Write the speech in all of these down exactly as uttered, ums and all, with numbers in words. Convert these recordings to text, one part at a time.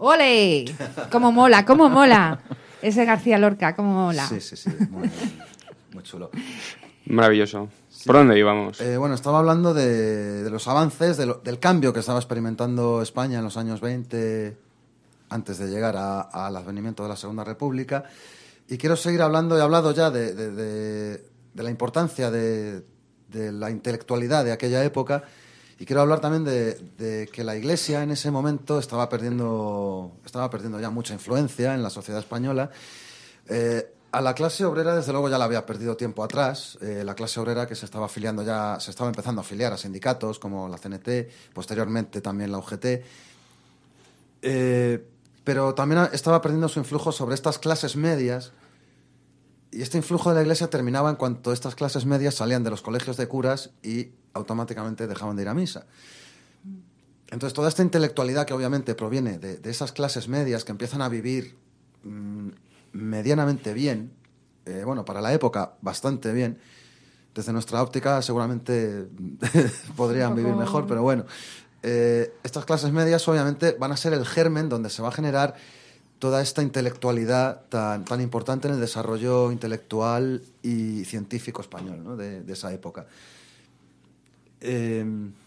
¡Ole! ¡Cómo mola, cómo mola! Ese García Lorca, cómo mola. Sí, sí, sí, muy, muy chulo. Maravilloso. ¿Por dónde íbamos? Eh, bueno, estaba hablando de, de los avances, de lo, del cambio que estaba experimentando España en los años veinte, antes de llegar a, al advenimiento de la Segunda República. Y quiero seguir hablando, he hablado ya de, de, de, de la importancia de, de la intelectualidad de aquella época, y quiero hablar también de, de que la Iglesia en ese momento estaba perdiendo, estaba perdiendo ya mucha influencia en la sociedad española. Eh, A la clase obrera, desde luego, ya la había perdido tiempo atrás. Eh, la clase obrera que se estaba afiliando ya, se estaba empezando a afiliar a sindicatos como la C N T, posteriormente también la U G T. Eh, pero también estaba perdiendo su influjo sobre estas clases medias. Y este influjo de la Iglesia terminaba en cuanto estas clases medias salían de los colegios de curas y automáticamente dejaban de ir a misa. Entonces, toda esta intelectualidad que obviamente proviene de, de esas clases medias que empiezan a vivir mmm, medianamente bien, eh, bueno, para la época bastante bien, desde nuestra óptica seguramente podrían poco... vivir mejor, pero bueno, eh, estas clases medias obviamente van a ser el germen donde se va a generar toda esta intelectualidad tan, tan importante en el desarrollo intelectual y científico español, ¿no? de, de esa época. Eh,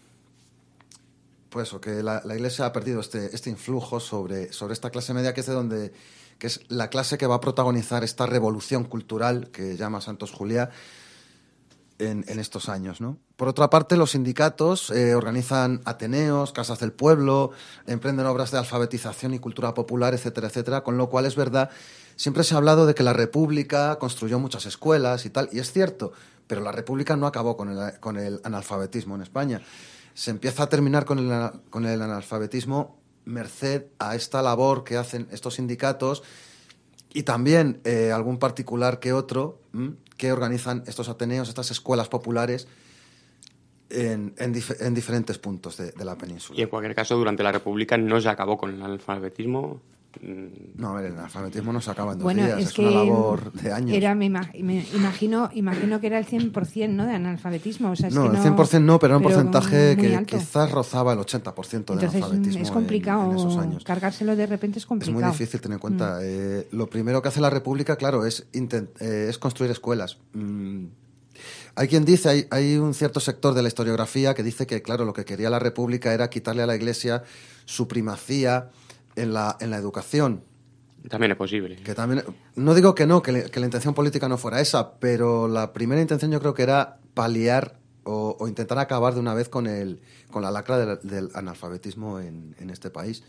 pues eso, que la, la Iglesia ha perdido este, este influjo sobre, sobre esta clase media, que es de donde... que es la clase que va a protagonizar esta revolución cultural que llama Santos Juliá en, en estos años, ¿no? Por otra parte, los sindicatos eh, organizan ateneos, casas del pueblo, emprenden obras de alfabetización y cultura popular, etcétera, etcétera, con lo cual es verdad, siempre se ha hablado de que la República construyó muchas escuelas y tal, y es cierto, pero la República no acabó con el, con el analfabetismo en España. Se empieza a terminar con el, con el analfabetismo merced a esta labor que hacen estos sindicatos y también eh, algún particular que otro ¿m? que organizan estos ateneos, estas escuelas populares en, en, dif en diferentes puntos de, de la península. Y en cualquier caso, durante la República no se acabó con el analfabetismo. No, a ver, el analfabetismo no se acaba en dos bueno, días, es, es que una labor de años. Era, me, me imagino, imagino que era el cien por cien, ¿no?, de analfabetismo. O sea, es no, que no, el cien por cien no, pero era un pero porcentaje que alto. Quizás rozaba el ochenta por ciento de Entonces, analfabetismo es complicado, en, en esos años. Cargárselo de repente es complicado. Es muy difícil tener en cuenta. Mm. Eh, lo primero que hace la República, claro, es, eh, es construir escuelas. Mm. Hay quien dice, hay, hay un cierto sector de la historiografía que dice que, claro, lo que quería la República era quitarle a la Iglesia su primacía en la, en la educación. También es posible. Que también, no digo que no, que, le, que la intención política no fuera esa, pero la primera intención yo creo que era paliar o, o intentar acabar de una vez con, el, con la lacra del, del analfabetismo en, en este país.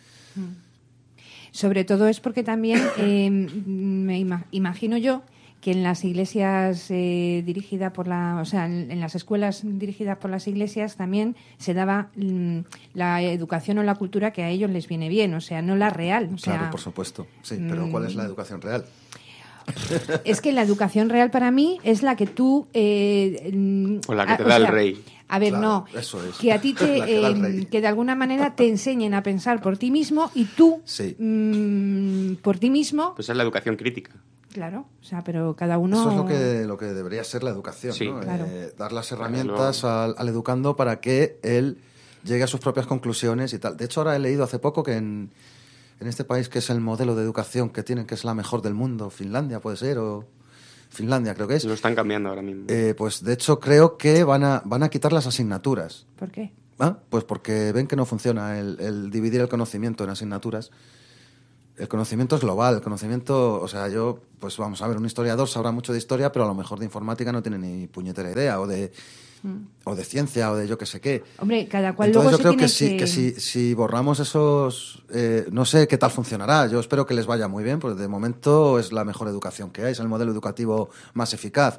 Sobre todo es porque también eh, me ima imagino yo que en las iglesias eh, dirigidas por la, o sea, en, en las escuelas dirigidas por las iglesias también se daba mm, la educación o la cultura que a ellos les viene bien, o sea, no la real. O sea, claro, por supuesto, sí, pero ¿cuál es la educación real? Es que la educación real para mí es la que tú... Eh, o la que te a, da o sea, el rey. A ver, claro, no, eso es. que a ti te, que, eh, que de alguna manera te enseñen a pensar por ti mismo y tú, sí. mmm, por ti mismo... Pues es la educación crítica. Claro, o sea, pero cada uno... Eso es lo que, lo que debería ser la educación, sí, ¿no? Claro. Eh, dar las herramientas claro, al, al educando para que él llegue a sus propias conclusiones y tal. De hecho, ahora he leído hace poco que en, en este país, que es el modelo de educación que tienen, que es la mejor del mundo, Finlandia puede ser, o Finlandia creo que es. Lo están cambiando ahora mismo. Eh, pues de hecho creo que van a, van a quitar las asignaturas. ¿Por qué? ¿Ah? Pues porque ven que no funciona el, el dividir el conocimiento en asignaturas. El conocimiento es global, el conocimiento, o sea, yo, pues vamos a ver, un historiador sabrá mucho de historia, pero a lo mejor de informática no tiene ni puñetera idea, o de, mm. o de ciencia, o de yo qué sé qué. Hombre, cada cual Entonces luego yo se creo tiene que, si, que... que si, si borramos esos, eh, no sé qué tal funcionará, yo espero que les vaya muy bien, porque de momento es la mejor educación que hay, es el modelo educativo más eficaz.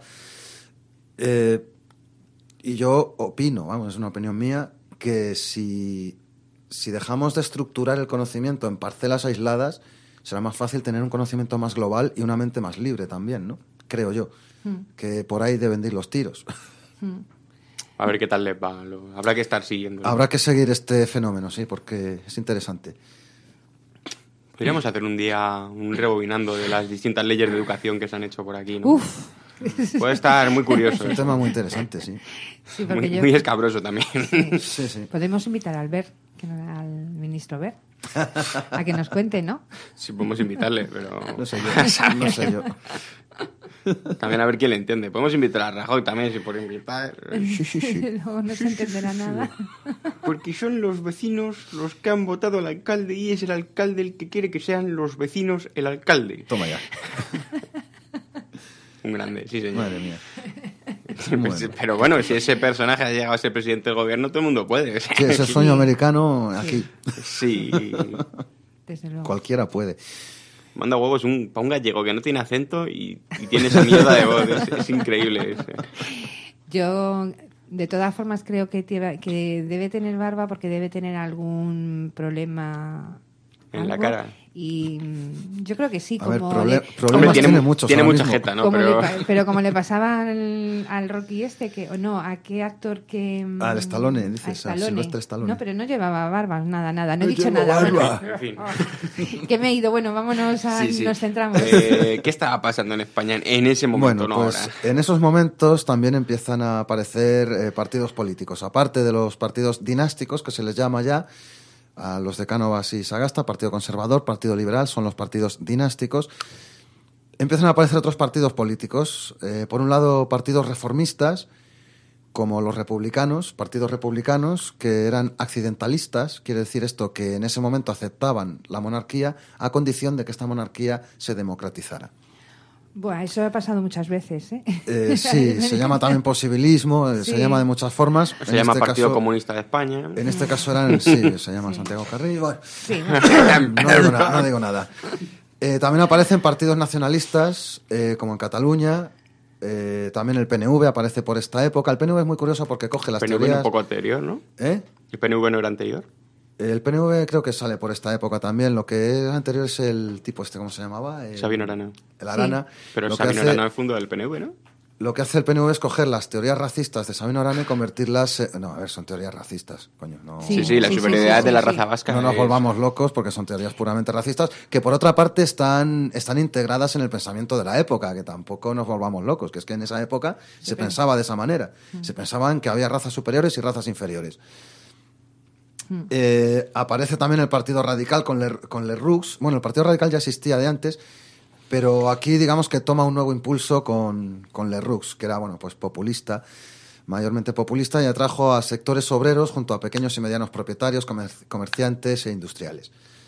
Eh, y yo opino, vamos, es una opinión mía, que si... si dejamos de estructurar el conocimiento en parcelas aisladas, será más fácil tener un conocimiento más global y una mente más libre también, ¿no? Creo yo, mm. que por ahí deben ir los tiros. Mm. A ver qué tal les va. Lo, habrá que estar siguiendo. Habrá que seguir este fenómeno, sí, porque es interesante. Podríamos hacer un día un rebobinando de las distintas leyes de educación que se han hecho por aquí, ¿no? Uf, Puede estar muy curioso. Es un tema muy interesante, sí. Sí, porque Muy, yo... muy escabroso también. Sí. Sí, sí. Podemos invitar al Ver, que no- al ministro Ver, a que nos cuente, ¿no? Sí, podemos invitarle, pero... No sé yo. No sé yo. También a ver quién le entiende. Podemos invitar a Rajoy también, si por invitar. Sí, sí, sí. Luego no se entenderá nada. Porque son los vecinos los que han votado al alcalde y es el alcalde el que quiere que sean los vecinos el alcalde. Toma ya. Un grande, sí, señor. Madre mía. Pues, Bueno. pero bueno, si ese personaje ha llegado a ser presidente del gobierno, todo el mundo puede. Sí, ese sueño americano aquí. Sí. Desde luego. Cualquiera puede. Manda huevos un, para un gallego que no tiene acento y, y tiene esa mierda de voz. Es, es increíble. Es, Yo, de todas formas, creo que, tiene- que debe tener barba porque debe tener algún problema En la algo, cara. Y mm, yo creo que sí, A ver, como prole- le- problemas Hombre, tiene, tiene mu- muchos tiene ahora mucha mismo. jeta, ¿no? como le Pero pa- pero como le pasaba al, al Rocky este, que o no, ¿a qué actor que...? mm, Al Stallone, a dices, a Sylvester Stallone. No, pero no llevaba barba, nada, nada, no he No dicho lleva nada. barba. bueno. en fin. Que me he ido, bueno, vámonos a... Sí, sí. nos centramos. Eh, ¿Qué estaba pasando en España en, en ese momento, Bueno, no pues ahora? en esos momentos también empiezan a aparecer eh, partidos políticos. Aparte de los partidos dinásticos, que se les llama ya, a los de Cánovas y Sagasta, Partido Conservador, Partido Liberal, son los partidos dinásticos. Empiezan a aparecer otros partidos políticos. Eh, por un lado, partidos reformistas, como los republicanos, partidos republicanos, que eran accidentalistas, quiere decir esto, que en ese momento aceptaban la monarquía a condición de que esta monarquía se democratizara. Bueno, eso ha pasado muchas veces, ¿eh? Eh, sí, se llama también posibilismo, eh, Sí. se llama de muchas formas. Se En llama este Partido caso- Comunista de España. En este caso eran, sí, se llama Sí. Santiago Carrillo. Bueno, Sí, no digo nada. No digo nada. Eh, también aparecen partidos nacionalistas, eh, como en Cataluña. Eh, también el P N V aparece por esta época. El P N V es muy curioso porque coge El las P N V era teorías... un poco anterior, ¿no? ¿Eh? ¿El P N V no era anterior? El P N V creo que sale por esta época también. Lo que es anterior es el tipo este, ¿cómo se llamaba? El, Sabino Arana. El Arana. Pero lo, que Sabino hace, Arana es fundo del P N V, ¿no? lo que hace el P N V es coger las teorías racistas de Sabino Arana y convertirlas... eh, no, a ver, son teorías racistas, coño. No, Sí, Sí, sí, la sí, sí, superioridad sí, de la sí, raza sí. vasca. no nos es- volvamos locos porque son teorías puramente racistas que por otra parte están, están integradas en el pensamiento de la época, que tampoco nos volvamos locos, que es que en esa época se pen- pensaba de esa manera. Se pensaban que había razas superiores y razas inferiores. Eh, aparece también el Partido Radical con, Le, con Lerroux. Bueno, el Partido Radical ya existía de antes, pero aquí digamos que toma un nuevo impulso con, con Lerroux, que era bueno, pues populista, mayormente populista, y atrajo a sectores obreros junto a pequeños y medianos propietarios, comer- comerciantes e industriales.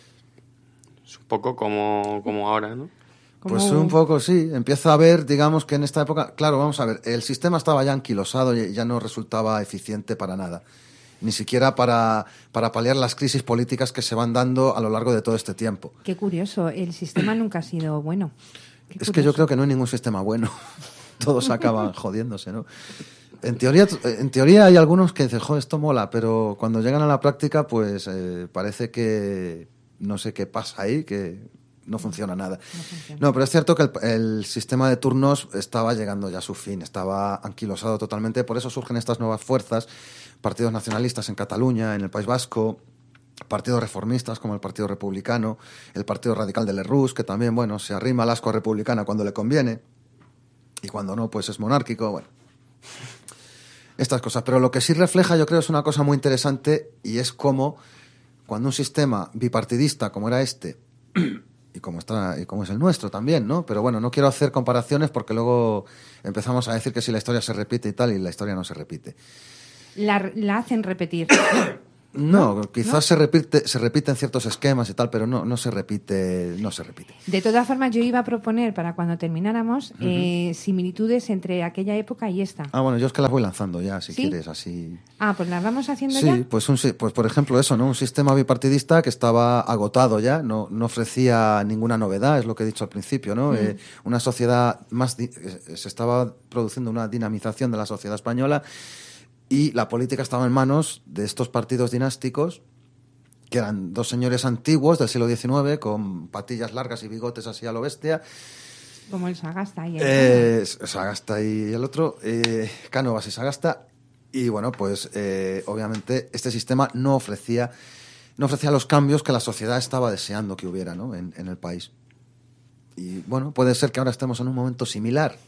Es un poco como, como ahora, ¿no? Como- Pues un poco sí, empieza a ver, digamos que en esta época, claro, vamos a ver, el sistema estaba ya anquilosado y ya no resultaba eficiente para nada, ni siquiera para, para paliar las crisis políticas que se van dando a lo largo de todo este tiempo. Qué curioso, el sistema nunca ha sido bueno. Qué Es que yo curioso. creo que no hay ningún sistema bueno, todos acaban jodiéndose, ¿no? En teoría, en teoría hay algunos que dicen, jo, esto mola, pero cuando llegan a la práctica, pues eh, parece que no sé qué pasa ahí, que no funciona nada. No funciona. No, pero es cierto que el, el sistema de turnos estaba llegando ya a su fin, estaba anquilosado totalmente, por eso surgen estas nuevas fuerzas, partidos nacionalistas en Cataluña, en el País Vasco, partidos reformistas como el Partido Republicano, el Partido Radical de Lerroux, que también, bueno, se arrima al asco republicana cuando le conviene, y cuando no, pues es monárquico, bueno. Estas cosas. Pero lo que sí refleja, yo creo, es una cosa muy interesante, y es cómo, cuando un sistema bipartidista como era este, y como está y como es el nuestro también, ¿no? Pero bueno, no quiero hacer comparaciones porque luego empezamos a decir que si la historia se repite y tal, y la historia no se repite. La, la hacen repetir. No, quizás se repite, se repiten ciertos esquemas y tal, pero no, no se repite, no se repite. De todas formas, yo iba a proponer para cuando termináramos eh, similitudes entre aquella época y esta. Ah, bueno, yo es que las voy lanzando ya, si ¿Sí? quieres, así. Ah, pues las vamos haciendo Sí, ya. pues, un, si- pues por ejemplo eso, ¿no? Un sistema bipartidista que estaba agotado ya, no, no ofrecía ninguna novedad, es lo que he dicho al principio, ¿no? Mm. Eh, una sociedad más... di- eh, se estaba produciendo una dinamización de la sociedad española y la política estaba en manos de estos partidos dinásticos, que eran dos señores antiguos del siglo diecinueve, con patillas largas y bigotes así a lo bestia. Como el Sagasta. Y el Eh, Sagasta y el otro, eh, Cánovas y Sagasta. Y bueno, pues eh, obviamente este sistema no ofrecía, no ofrecía los cambios que la sociedad estaba deseando que hubiera, ¿no? en, en el país. Y bueno, puede ser que ahora estemos en un momento similar.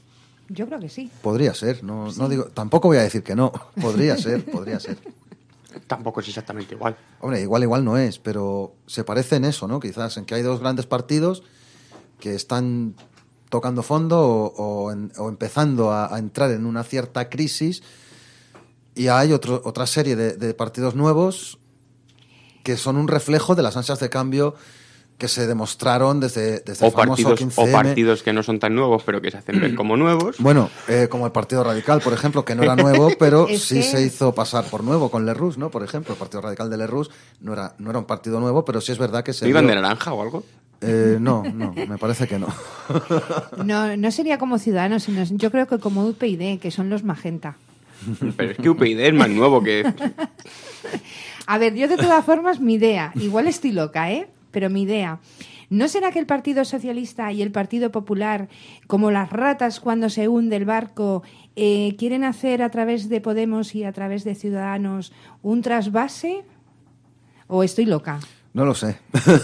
Yo creo que sí. Podría ser, no, Sí. no digo, tampoco voy a decir que no. Podría ser, podría ser. Tampoco es exactamente igual. Hombre, igual, igual no es, pero se parece en eso, ¿no? Quizás en que hay dos grandes partidos que están tocando fondo o, o, en- o empezando a, a entrar en una cierta crisis, y hay otro, otra serie de, de partidos nuevos que son un reflejo de las ansias de cambio que se demostraron desde, desde O el famoso partidos, quince o eme. partidos que no son tan nuevos, pero que se hacen ver como nuevos. Bueno, eh, como el Partido Radical, por ejemplo, que no era nuevo, pero Es sí que- se hizo pasar por nuevo con Lerroux, ¿no? Por ejemplo, el Partido Radical de Lerroux no era, no era un partido nuevo, pero sí es verdad que se ¿No iban vio- de naranja o algo? Eh, no, no, me parece que no. No, no sería como Ciudadanos, sino yo creo que como U P y D, que son los magenta. Pero es que U P y D es más nuevo que... A ver, yo de todas formas, mi idea, igual estoy loca, ¿eh? Pero mi idea, ¿no será que el Partido Socialista y el Partido Popular, como las ratas cuando se hunde el barco, eh, quieren hacer a través de Podemos y a través de Ciudadanos un trasvase? ¿O estoy loca? No lo sé.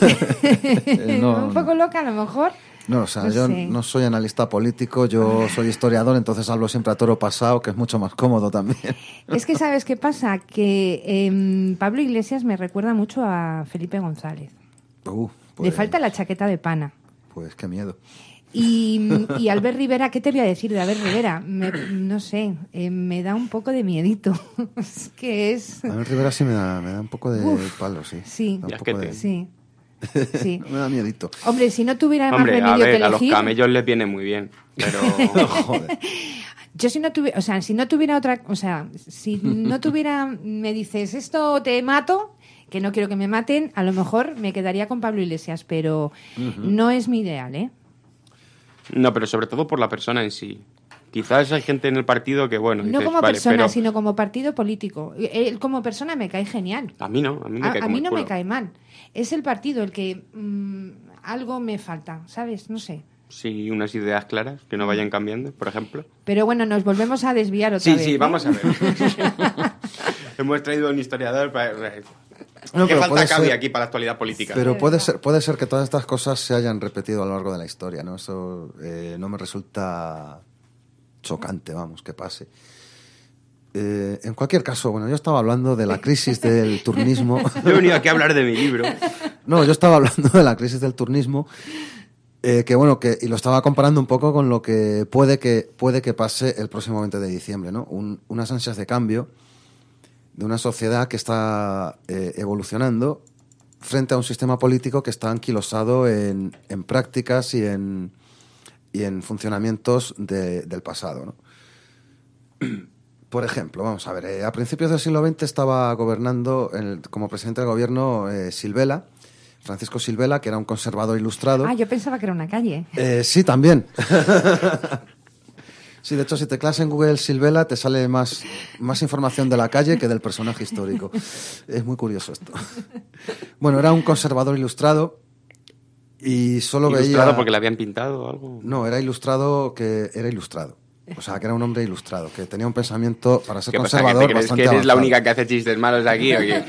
Eh, no, Un poco loca a lo mejor. no, o sea, No yo sé. no soy analista político, yo soy historiador, entonces hablo siempre a toro pasado, que es mucho más cómodo también. Es que ¿sabes qué pasa? Que em, Pablo Iglesias me recuerda mucho a Felipe González. Uh, Le pues, falta la chaqueta de pana. Pues qué miedo. Y, y Albert Rivera, ¿qué te voy a decir de Albert Rivera? Me- no sé, eh, me da un poco de miedito. Es que es... A mí Rivera sí me da, me da un poco de Uf, palo, sí. sí. Da un Ya poco que de- te- Sí, sí. Me da miedito. Hombre, si no tuviera más Hombre, a remedio ver, que a los elegir... camellos les viene muy bien, pero... Joder. Yo si no tuviera, o sea, si no tuviera otra, o sea, si no tuviera, me dices, esto te mato, que no quiero que me maten, a lo mejor me quedaría con Pablo Iglesias, pero no es mi ideal, ¿eh? No, pero sobre todo por la persona en sí. Quizás hay gente en el partido que, bueno, No dices, como vale, persona, pero sino como partido político. Él como persona me cae genial. a mí no, a mí me A, cae a como mí el no culo. me cae mal. Es el partido el que mm, algo me falta, ¿sabes? No sé. Sí, unas ideas claras que no vayan cambiando, por ejemplo. Pero bueno, nos volvemos a desviar otra Sí, vez. sí, ¿eh? vamos a ver. Hemos traído a un historiador para... No, ¿Qué pero falta puede cabe ser- aquí para la actualidad política? Pero puede ser, puede ser que todas estas cosas se hayan repetido a lo largo de la historia, ¿no? Eso eh, no me resulta chocante, vamos, que pase. Eh, en cualquier caso, bueno, yo estaba hablando de la crisis del turnismo. Yo he venido aquí a hablar de mi libro. No, yo estaba hablando de la crisis del turnismo, eh, que bueno, que y lo estaba comparando un poco con lo que puede que puede que pase el próximo veinte de diciembre, ¿no? Un- unas ansias de cambio de una sociedad que está eh, evolucionando frente a un sistema político que está anquilosado en, en prácticas y en, y en funcionamientos de- del pasado, ¿no? Por ejemplo, vamos a ver, eh, a principios del siglo veinte estaba gobernando el- como presidente del gobierno eh, Silvela, Francisco Silvela, que era un conservador ilustrado. Ah, yo pensaba que era una calle. Eh, sí, también. Sí, de hecho, si tecleas en Google Silvela, te sale más, más información de la calle que del personaje histórico. Es muy curioso esto. Bueno, era un conservador ilustrado y solo Ilustrado veía... porque le habían pintado o algo. No, era ilustrado que era ilustrado. O sea, que era un hombre ilustrado, que tenía un pensamiento, para ser ¿Qué pasa? ¿Que conservador, te crees bastante que eres la avanzado. única que hace chistes malos aquí o qué?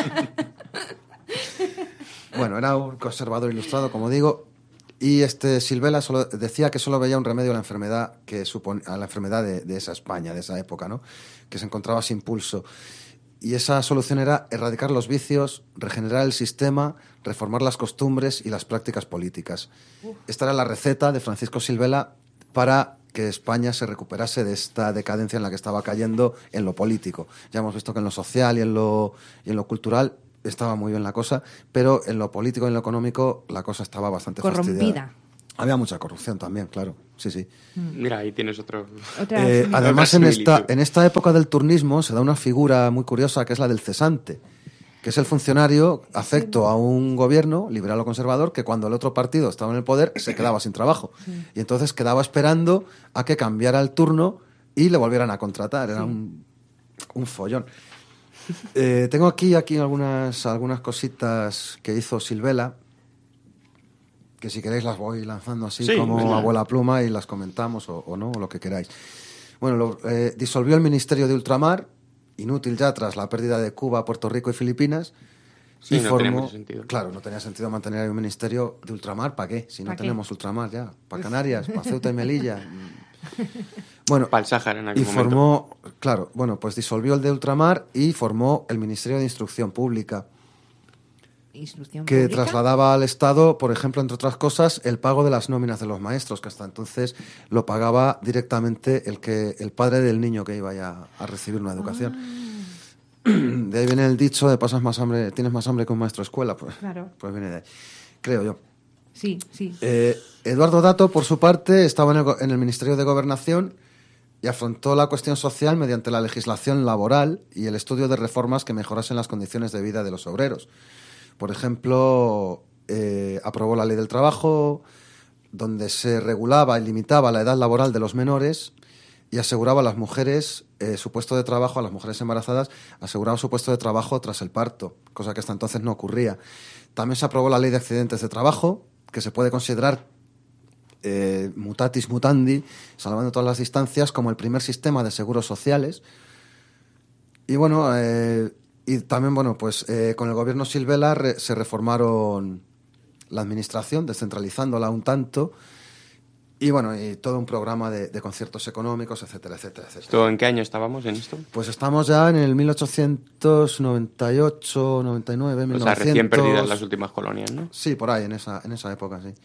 Bueno, era un conservador ilustrado, como digo, y este Silvela solo, decía que solo veía un remedio a la enfermedad que supone, a la enfermedad de, de esa España, de esa época, ¿no? Que se encontraba sin pulso. Y esa solución era erradicar los vicios, regenerar el sistema, reformar las costumbres y las prácticas políticas. Esta era la receta de Francisco Silvela para que España se recuperase de esta decadencia en la que estaba cayendo en lo político. Ya hemos visto que en lo social y en lo, y en lo cultural estaba muy bien la cosa, pero en lo político y en lo económico la cosa estaba bastante Corrompida. fastidiada. Había mucha corrupción también, claro. Sí, sí. Mira, ahí tienes otro... Otra Eh, sí. además, Otra en esta, similitud. en esta época del turnismo se da una figura muy curiosa que es la del cesante, que es el funcionario afecto a un gobierno liberal o conservador que cuando el otro partido estaba en el poder se quedaba sin trabajo. Y entonces quedaba esperando a que cambiara el turno y le volvieran a contratar. Era un, un follón. Eh, tengo aquí, aquí algunas, algunas cositas que hizo Silvela, que si queréis las voy lanzando así Sí, como venga. abuela pluma y las comentamos o, o no, o lo que queráis. Bueno, lo- eh, disolvió el Ministerio de Ultramar, inútil ya tras la pérdida de Cuba, Puerto Rico y Filipinas. Sí, y no formó, tenía mucho sentido. Claro, no tenía sentido mantener ahí un ministerio de ultramar. ¿Para qué? Si no ¿Pa qué? tenemos ultramar ya. ¿Para Canarias? ¿Para Ceuta y Melilla? Bueno, Para el Sáhara en aquel y momento. formó, claro, bueno, pues disolvió el de ultramar y formó el Ministerio de Instrucción Pública, Instrucción que pública. trasladaba al Estado, por ejemplo, entre otras cosas, el pago de las nóminas de los maestros, que hasta entonces lo pagaba directamente el que el padre del niño que iba ya a recibir una educación. Ah. De ahí viene el dicho de pasas más hambre, tienes más hambre que un maestro de escuela, pues, Claro. pues viene de ahí, creo yo. Sí, sí. Eh, Eduardo Dato, por su parte, estaba en el, go- en el Ministerio de Gobernación y afrontó la cuestión social mediante la legislación laboral y el estudio de reformas que mejorasen las condiciones de vida de los obreros. Por ejemplo, eh, aprobó la Ley del Trabajo, donde se regulaba y limitaba la edad laboral de los menores y aseguraba a las mujeres eh, su puesto de trabajo, a las mujeres embarazadas, aseguraba su puesto de trabajo tras el parto, cosa que hasta entonces no ocurría. También se aprobó la Ley de Accidentes de Trabajo, que se puede considerar eh, mutatis mutandi, salvando todas las distancias, como el primer sistema de seguros sociales. Y bueno, eh, y también, bueno, pues eh, con el gobierno Silvela re- se reformaron la administración, descentralizándola un tanto, y bueno, y todo un programa de, de conciertos económicos, etcétera, etcétera, etcétera. ¿Esto en qué año estábamos en esto? Pues estamos ya en el mil ochocientos noventa y ocho, noventa y nueve, O mil sea, novecientos... recién perdidas las últimas colonias, ¿no? Sí, por ahí, en esa, en esa época, sí.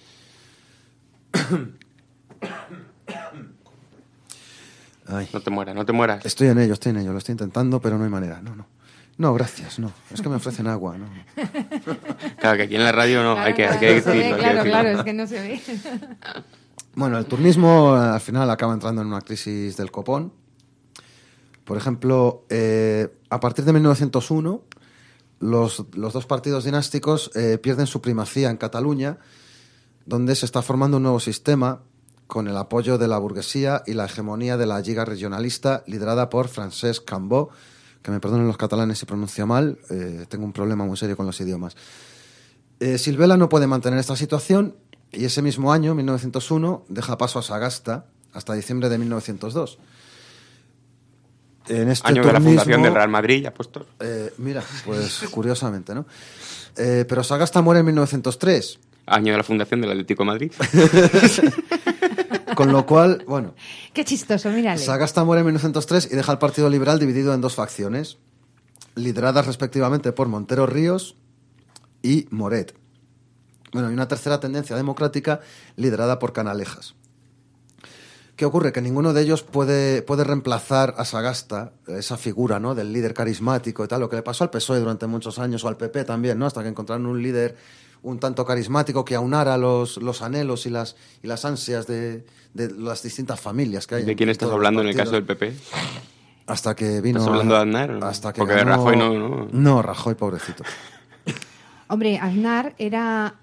Ay. No te mueras, no te mueras. Estoy en ello, estoy en ello, lo estoy intentando, pero no hay manera, no, no. No, gracias, no. Es que me ofrecen agua, no. Claro, que aquí en la radio no, Claro, hay que, claro, hay que no se ve, decirlo. hay que claro, decirlo. claro, es que no se ve. Bueno, el turnismo eh, al final acaba entrando en una crisis del copón. Por ejemplo, eh, a partir de mil novecientos uno, los, los dos partidos dinásticos eh, pierden su primacía en Cataluña, donde se está formando un nuevo sistema con el apoyo de la burguesía y la hegemonía de la Lliga regionalista liderada por Francesc Cambó, que me perdonen los catalanes si pronuncio mal, eh, tengo un problema muy serio con los idiomas. Eh, Silvela no puede mantener esta situación y ese mismo año, mil novecientos uno, deja paso a Sagasta hasta diciembre de mil novecientos dos. En este Año de la turnismo- fundación del Real Madrid, ya puestos. Eh, mira, pues curiosamente, ¿no? Eh, pero Sagasta muere en mil novecientos tres, Año de la fundación del Atlético de Madrid. con lo cual, bueno, Qué chistoso, mírale. Sagasta muere en mil novecientos tres y deja al Partido Liberal dividido en dos facciones, lideradas respectivamente por Montero Ríos y Moret. Bueno, y una tercera tendencia democrática liderada por Canalejas. ¿Qué ocurre? Que ninguno de ellos puede, puede reemplazar a Sagasta, esa figura, ¿no?, del líder carismático y tal, lo que le pasó al P S O E durante muchos años, o al P P también, ¿no?, hasta que encontraron un líder un tanto carismático que aunara los, los anhelos y las, y las ansias de, de las distintas familias que hay. ¿De quién en estás todos los hablando en el partidos. caso del P P? Hasta que vino... ¿Estás hablando de Aznar o no? Hasta que Porque de ganó- Rajoy no, ¿no? No, Rajoy, pobrecito. Hombre, Aznar era,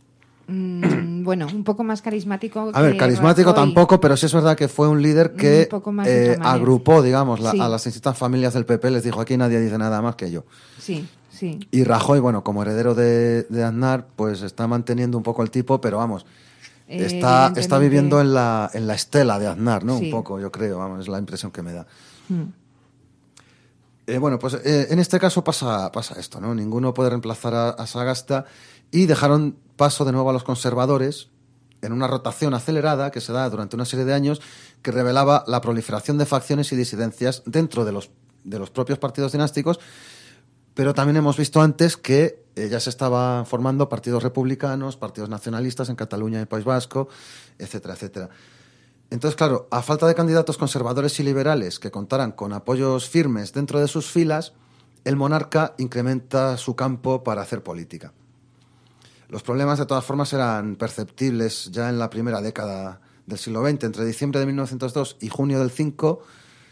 mm, bueno, un poco más carismático. A ver, que carismático Rajoy. tampoco, pero sí es verdad que fue un líder que Un poco más de eh, otra manera. agrupó, digamos, la- Sí. a las distintas familias del P P, les dijo, aquí nadie dice nada más que yo. Sí, sí. Y Rajoy, bueno, como heredero de, de Aznar, pues está manteniendo un poco el tipo, pero vamos, Eh, está, está evidentemente- viviendo en la, en la estela de Aznar, ¿no? Sí. Un poco, yo creo, vamos, es la impresión que me da. Mm. Eh, bueno, pues eh, en este caso pasa, pasa esto, ¿no? Ninguno puede reemplazar a, a Sagasta y dejaron paso de nuevo a los conservadores en una rotación acelerada que se da durante una serie de años que revelaba la proliferación de facciones y disidencias dentro de los, de los propios partidos dinásticos, pero también hemos visto antes que eh, ya se estaban formando partidos republicanos, partidos nacionalistas en Cataluña y el País Vasco, etcétera, etcétera. Entonces, claro, a falta de candidatos conservadores y liberales que contaran con apoyos firmes dentro de sus filas, el monarca incrementa su campo para hacer política. Los problemas, de todas formas, eran perceptibles ya en la primera década del siglo veinte. Entre diciembre de mil novecientos dos y junio del cinco,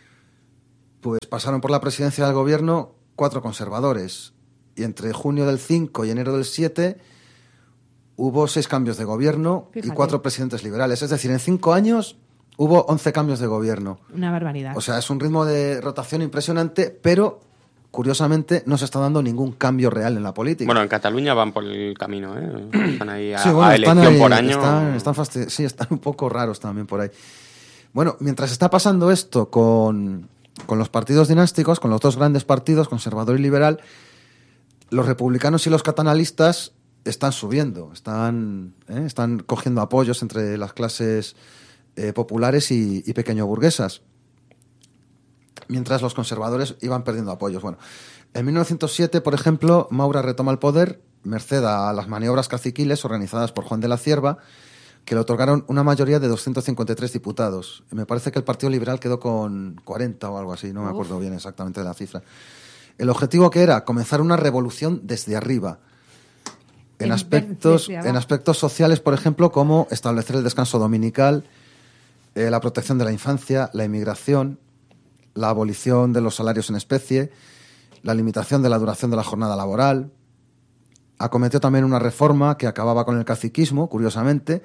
pues pasaron por la presidencia del gobierno cuatro conservadores. Y entre junio del cinco y enero del siete hubo seis cambios de gobierno y Fíjate. cuatro presidentes liberales. Es decir, en cinco años hubo once cambios de gobierno. Una barbaridad. O sea, es un ritmo de rotación impresionante, pero curiosamente no se está dando ningún cambio real en la política. Bueno, en Cataluña van por el camino, ¿eh? Están ahí a, Sí, bueno, a están elección ahí, por año. Están, están fasti- sí, están un poco raros también por ahí. Bueno, mientras está pasando esto con, con los partidos dinásticos, con los dos grandes partidos, conservador y liberal, los republicanos y los catalanalistas están subiendo, están, ¿eh? están cogiendo apoyos entre las clases eh, populares y, y pequeño burguesas, mientras los conservadores iban perdiendo apoyos. Bueno, en mil novecientos siete, por ejemplo, Maura retoma el poder merced a las maniobras caciquiles organizadas por Juan de la Cierva, que le otorgaron una mayoría de doscientos cincuenta y tres diputados. Me parece que el Partido Liberal quedó con cuarenta o algo así, no me acuerdo bien exactamente de la cifra. El objetivo que era comenzar una revolución desde arriba, en aspectos, en aspectos sociales, por ejemplo, como establecer el descanso dominical, eh, la protección de la infancia, la inmigración, la abolición de los salarios en especie, la limitación de la duración de la jornada laboral. Acometió también una reforma que acababa con el caciquismo, curiosamente,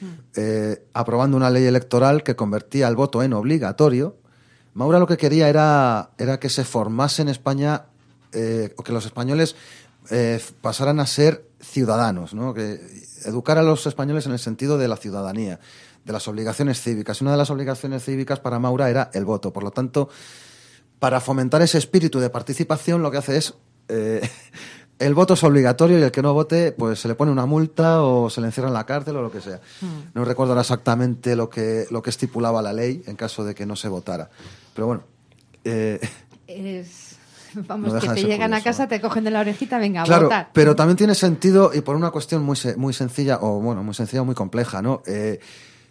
eh, aprobando una ley electoral que convertía el voto en obligatorio. Maura lo que quería era, era que se formase en España, eh, o que los españoles eh, pasaran a ser ciudadanos, ¿no? Que educar a los españoles en el sentido de la ciudadanía, de las obligaciones cívicas. Una de las obligaciones cívicas para Maura era el voto. Por lo tanto, para fomentar ese espíritu de participación, lo que hace es... Eh, el voto es obligatorio y el que no vote, pues se le pone una multa o se le encierra en la cárcel o lo que sea. Mm. No recuerdo ahora exactamente lo que, lo que estipulaba la ley en caso de que no se votara. Pero bueno... Eh, es... Vamos, no que te llegan curioso, a casa, te cogen de la orejita, venga, claro, a votar. Pero también tiene sentido, y por una cuestión muy, muy sencilla, o bueno, muy sencilla o muy compleja, ¿no? Eh,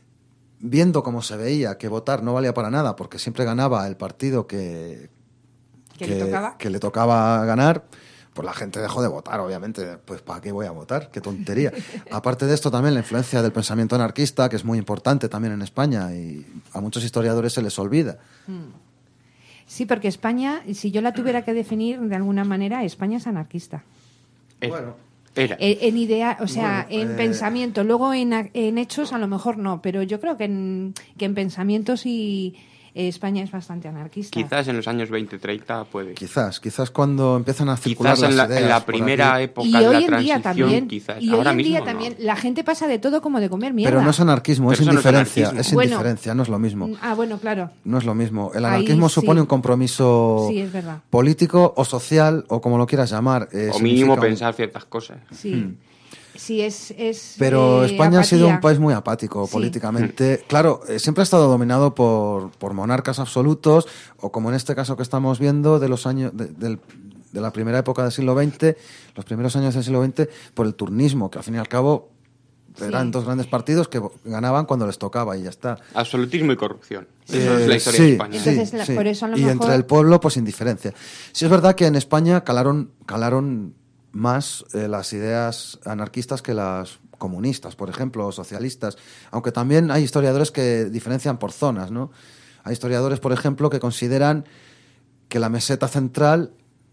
viendo cómo se veía que votar no valía para nada, porque siempre ganaba el partido que, que, que, le, tocaba? que le tocaba ganar, pues la gente dejó de votar, obviamente. Pues ¿para qué voy a votar? ¡Qué tontería! Aparte de esto, también la influencia del pensamiento anarquista, que es muy importante también en España, y a muchos historiadores se les olvida. Mm. Sí, porque España, si yo la tuviera que definir de alguna manera, España es anarquista. Eh, bueno, era. En, en idea, o sea, bueno, en eh... pensamiento. Luego en, en hechos a lo mejor no, pero yo creo que en, que en pensamientos y eh, España es bastante anarquista. Quizás en los años veinte, treinta puede. Quizás, quizás cuando empiezan a circular quizás las en la, ideas en la primera aquí. época y de hoy la en transición, día también, quizás. Y Ahora hoy en mismo día no. también. La gente pasa de todo como de comer mierda. Pero no es anarquismo, Pero es indiferencia. no es, es bueno, indiferencia, no es lo mismo. Ah, bueno, claro. No es lo mismo. El anarquismo Ahí, supone sí. un compromiso sí, es verdad. político o social, o como lo quieras llamar. Eh, o mínimo un... pensar ciertas cosas. Sí. Hmm. Sí, es, es Pero eh, España apatía. ha sido un país muy apático sí. políticamente. Claro, eh, siempre ha estado dominado por, por monarcas absolutos, o como en este caso que estamos viendo, de los años de, de, de la primera época del siglo veinte, los primeros años del siglo veinte, por el turnismo, que al fin y al cabo eran sí. dos grandes partidos que ganaban cuando les tocaba y ya está. Absolutismo y corrupción. Eh, Eso es la historia sí, de España. Entonces, sí, la, sí. por eso a lo y mejor... entre el pueblo, pues indiferencia. Sí es verdad que en España calaron, calaron más eh, las ideas anarquistas que las comunistas, por ejemplo, o socialistas, aunque también hay historiadores que diferencian por zonas, ¿no? Hay historiadores, por ejemplo, que consideran que la meseta central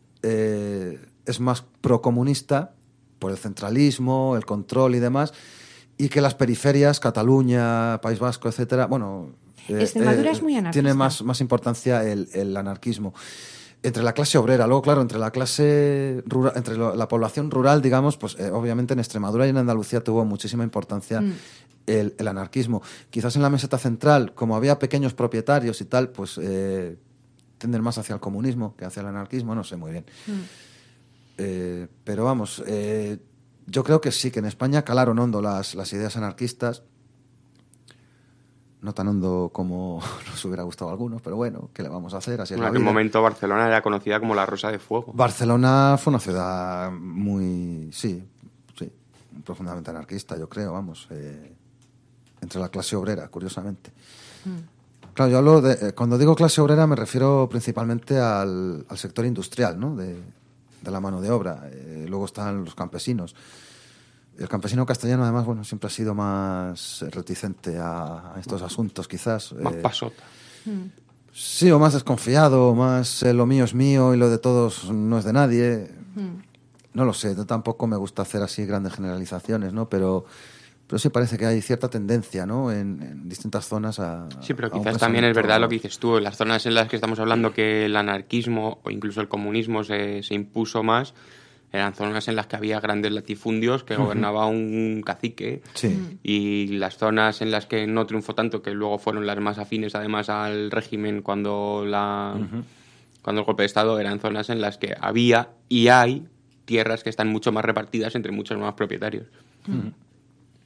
eh, es más procomunista por el centralismo, el control y demás, y que las periferias, Cataluña, País Vasco, etcétera, bueno... Eh, Extremadura eh, es muy anarquista. Tiene más, más importancia el, el anarquismo. Entre la clase obrera, luego, claro, entre la clase rural, entre lo, la población rural, digamos, pues eh, obviamente en Extremadura y en Andalucía tuvo muchísima importancia mm. el, el anarquismo. Quizás en la meseta central, como había pequeños propietarios y tal, pues eh, tenden más hacia el comunismo que hacia el anarquismo, no sé muy bien. Mm. Eh, pero vamos, eh, yo creo que sí, que en España calaron hondo las, las ideas anarquistas. No tan hondo como nos hubiera gustado a algunos, pero bueno, ¿qué le vamos a hacer? Así es en la aquel vida. momento Barcelona era conocida como la Rosa de Fuego. Barcelona fue una ciudad muy, sí, sí, profundamente anarquista, yo creo, vamos, eh, entre la clase obrera, curiosamente. Mm. Claro, yo hablo de, eh, cuando digo clase obrera me refiero principalmente al, al sector industrial, ¿no? De, de la mano de obra. Eh, luego están los campesinos. El campesino castellano, además, bueno, siempre ha sido más reticente a, a estos asuntos, quizás. Más eh, pasota. Mm. Sí, o más desconfiado, más eh, lo mío es mío y lo de todos no es de nadie. Mm. No lo sé, tampoco me gusta hacer así grandes generalizaciones, ¿no? Pero, pero sí parece que hay cierta tendencia, ¿no? En, en distintas zonas a... Sí, pero quizás también es verdad lo que dices tú. En las zonas en las que estamos hablando que el anarquismo o incluso el comunismo se, se impuso más... Eran zonas en las que había grandes latifundios que uh-huh. gobernaba un cacique sí. y las zonas en las que no triunfó tanto, que luego fueron las más afines además al régimen cuando, la, uh-huh. cuando el golpe de Estado, eran zonas en las que había y hay tierras que están mucho más repartidas entre muchos más propietarios. Uh-huh.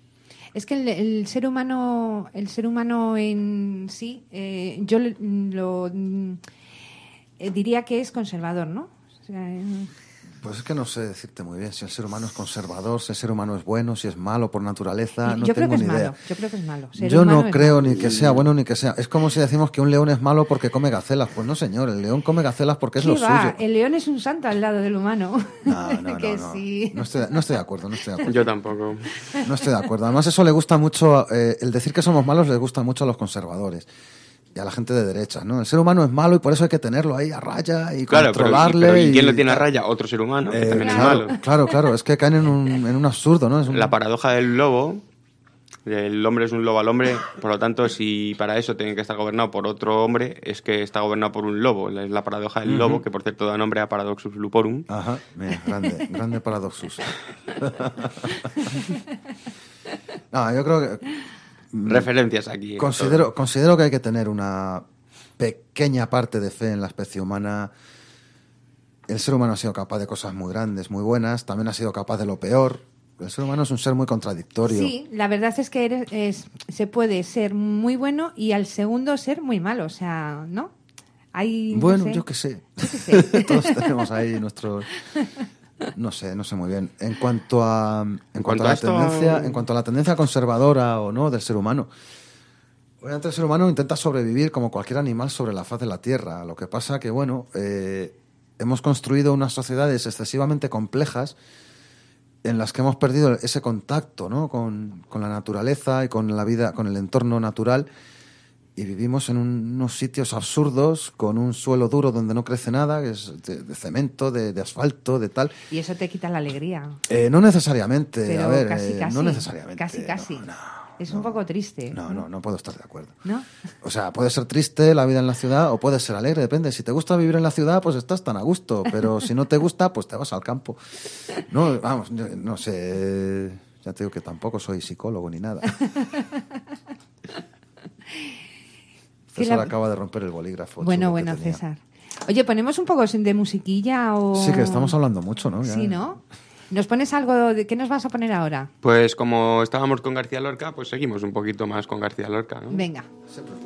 Es que el, el ser humano, el ser humano en sí, eh, yo le- lo mm, eh, diría que es conservador, ¿no? O sea, eh, Pues es que no sé decirte muy bien si el ser humano es conservador, si el ser humano es bueno, si es malo por naturaleza, no yo creo tengo que es ni idea. malo. Yo creo que es malo. Ser Yo humano no es creo malo. ni que sea bueno ni que sea. Es como si decimos que un león es malo porque come gacelas. Pues no, señor, el león come gacelas porque es ¿Qué lo va? suyo. El león es un santo al lado del humano. No, no, no, que no. sí. No estoy, no estoy de acuerdo, no estoy de acuerdo. Yo tampoco. No estoy de acuerdo. Además, eso le gusta mucho, eh, el decir que somos malos les gusta mucho a los conservadores y a la gente de derechas, ¿no? El ser humano es malo y por eso hay que tenerlo ahí a raya y Claro, pero, controlarle. pero ¿y quién lo tiene a tal. raya? Otro ser humano, que Eh, también claro, es malo. claro, claro. Es que caen en un, en un absurdo, ¿no? Es un- La paradoja del lobo, el hombre es un lobo al hombre, por lo tanto, si para eso tiene que estar gobernado por otro hombre, es que está gobernado por un lobo. Es la paradoja del lobo, que por cierto da nombre a Paradoxus Luporum. Ajá, mira, grande, grande paradoxus. No, yo creo que Referencias aquí. en considero, todo. considero que hay que tener una pequeña parte de fe en la especie humana. El ser humano ha sido capaz de cosas muy grandes, muy buenas, también ha sido capaz de lo peor. El ser humano es un ser muy contradictorio. Sí, la verdad es que eres, es- se puede ser muy bueno y al segundo ser muy malo. O sea, ¿no? Hay, no Bueno, sé. yo qué sé. Yo qué sé. Todos tenemos ahí nuestros... No sé, no sé muy bien. En cuanto a, en En cuanto cuanto a la a esto- tendencia, en cuanto a la tendencia conservadora o no del ser humano, obviamente el ser humano intenta sobrevivir como cualquier animal sobre la faz de la Tierra. Lo que pasa que, bueno, eh, hemos construido unas sociedades excesivamente complejas en las que hemos perdido ese contacto, ¿no? con, con la naturaleza y con la vida, con el entorno natural. Y vivimos en un- unos sitios absurdos, con un suelo duro donde no crece nada, que es de, de cemento, de, de asfalto, de tal. Y eso te quita la alegría. Eh, no necesariamente, Pero a ver, casi, eh, casi. no necesariamente. Casi, casi. No, no, es no. un poco triste. No, no, no puedo estar de acuerdo. ¿No? O sea, puede ser triste la vida en la ciudad o puede ser alegre, depende. Si te gusta vivir en la ciudad, pues estás tan a gusto, pero si no te gusta, pues te vas al campo. No, vamos, yo no sé, eh, ya te digo que tampoco soy psicólogo ni nada. Que César la- acaba de romper el bolígrafo. Bueno, chulo que bueno, tenía. César. Oye, ¿ponemos un poco de musiquilla o...? Sí, que estamos hablando mucho, ¿no? Ya- Sí, ¿no? ¿Nos pones algo? De... ¿Qué nos vas a poner ahora? Pues como estábamos con García Lorca, pues seguimos un poquito más con García Lorca, ¿no? Venga. Siempre